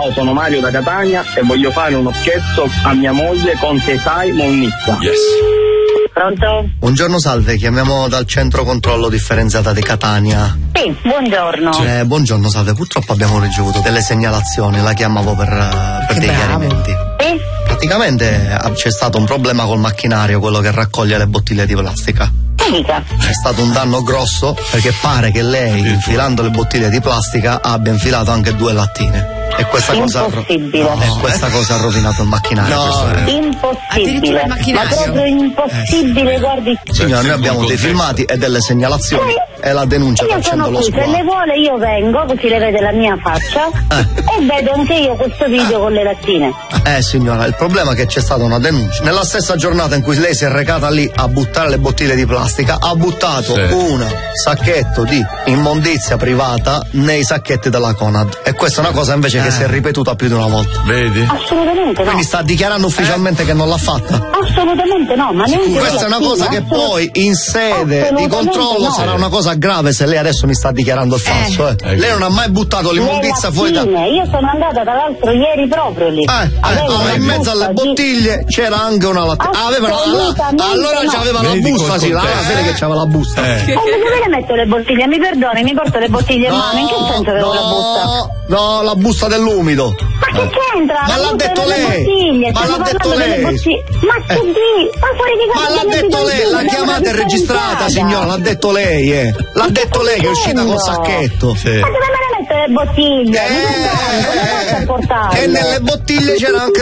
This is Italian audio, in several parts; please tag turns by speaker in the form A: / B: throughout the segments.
A: Ciao, sono Mario da Catania e voglio fare uno scherzo a mia moglie con Tesai Monnizza.
B: Yes.
C: Pronto?
D: Buongiorno, salve, chiamiamo dal centro controllo differenziata di Catania.
C: Sì, buongiorno.
D: Buongiorno, salve, purtroppo abbiamo ricevuto delle segnalazioni, la chiamavo per dei chiarimenti.
C: Sì?
D: Praticamente c'è stato un problema col macchinario, quello che raccoglie le bottiglie di plastica.
C: Mica.
D: È stato un danno grosso perché pare che lei, infilando le bottiglie di plastica, abbia infilato anche 2 lattine. E questa cosa ha rovinato il macchinario.
C: Impossibile. Ma proprio impossibile, guardi.
D: Signora, noi abbiamo dei filmati e delle segnalazioni e la denuncia
C: io
D: facendo
C: sono
D: lo
C: qui, se
D: squalo.
C: le vuole io vengo, così le vede la mia faccia e vedo anche io questo video con le lattine.
D: Signora, il problema è che c'è stata una denuncia. Nella stessa giornata in cui lei si è recata lì a buttare le bottiglie di plastica, ha buttato un sacchetto di immondizia privata nei sacchetti della Conad. E questa è una cosa invece che si è ripetuta più di una volta.
B: Vedi?
C: Assolutamente no.
D: Quindi sta dichiarando ufficialmente che non l'ha fatta.
C: Assolutamente no, ma neanche
D: Questa è una cosa che poi in sede di controllo sarà una cosa grave se lei adesso mi sta dichiarando il falso. Lei non ha mai buttato l'immondizia fuori da...
C: Io sono andata tra l'altro ieri proprio lì.
D: In mezzo alle bottiglie c'era anche una lattina. Allora c'aveva la busta, sì, la vede che c'aveva la busta.
C: E dove le metto le bottiglie? Mi perdoni, mi porto le bottiglie in mano, in che senso avevo la busta?
D: No, la busta dell'umido.
C: Ma che c'entra?
D: Ma l'ha detto lei! Ma l'ha detto lei!
C: Ma che ma fuori di casa!
D: Ma l'ha detto lei, la chiamata è registrata, signora, l'ha detto lei, L'ha detto lei che è uscita col sacchetto.
C: Ma dove me le metto le bottiglie? Come posso portare?
D: E nelle bottiglie c'era anche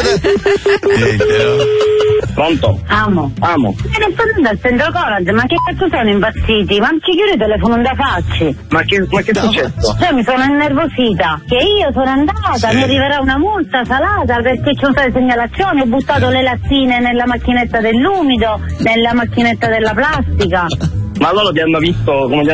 A: Pronto?
C: Amo. E ne sto andando al centro college, ma che cazzo sono impazziti? Ma ci chiudi il telefono, non da facci.
A: Ma che è successo?
C: Cioè mi sono innervosita, che io sono andata, mi arriverà una multa salata perché ci sono state segnalazioni, ho buttato le lattine nella macchinetta dell'umido, nella macchinetta della plastica.
A: Ma loro ti hanno visto come